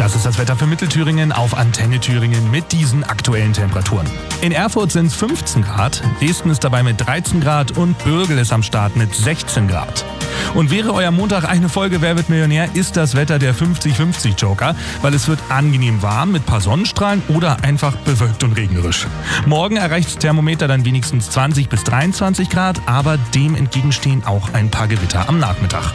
Das ist das Wetter für Mittelthüringen auf Antenne Thüringen mit diesen aktuellen Temperaturen. In Erfurt sind es 15 Grad, Dresden ist dabei mit 13 Grad und Bürgel ist am Start mit 16 Grad. Und wäre euer Montag eine Folge Wer wird Millionär, ist das Wetter der 50-50 Joker, weil es wird angenehm warm mit paar Sonnenstrahlen oder einfach bewölkt und regnerisch. Morgen erreicht das Thermometer dann wenigstens 20 bis 23 Grad, aber dem entgegenstehen auch ein paar Gewitter am Nachmittag.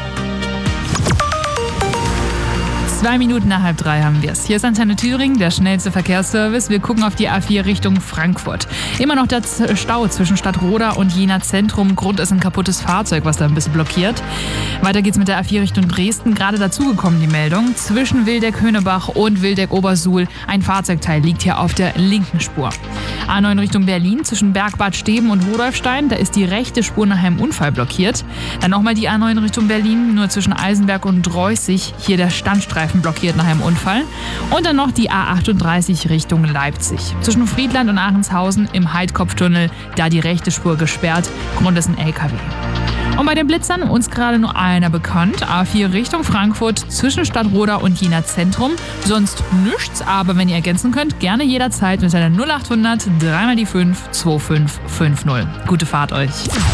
2 Minuten nach 2:30 haben wir es. Hier ist Antenne Thüringen, der schnellste Verkehrsservice. Wir gucken auf die A4 Richtung Frankfurt. Immer noch der Stau zwischen Stadtroda und Jena Zentrum. Grund ist ein kaputtes Fahrzeug, was da ein bisschen blockiert. Weiter geht's mit der A4 Richtung Dresden. Gerade dazugekommen die Meldung. Zwischen Wildeck-Höhnebach und Wildeck-Obersuhl. Ein Fahrzeugteil liegt hier auf der linken Spur. A9 Richtung Berlin zwischen Bergbad Steben und Rudolfstein. Da ist die rechte Spur nach einem Unfall blockiert. Dann nochmal die A9 Richtung Berlin, nur zwischen Eisenberg und Dreußig. Hier der Standstreifen blockiert nach einem Unfall. Und dann noch die A38 Richtung Leipzig. Zwischen Friedland und Aachenshausen im Heidkopftunnel, da die rechte Spur gesperrt. Grund ist ein LKW. Und bei den Blitzern uns gerade nur einer bekannt. A4 Richtung Frankfurt zwischen Stadtroda und Jena Zentrum. Sonst nichts, aber wenn ihr ergänzen könnt, gerne jederzeit mit einer 0800 3 die 5 2550. Gute Fahrt euch.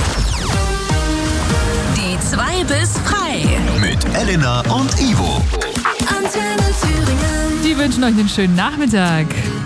Die 2 bis frei. Mit Elena und Ivo. Antenne Thüringen. Die wünschen euch einen schönen Nachmittag.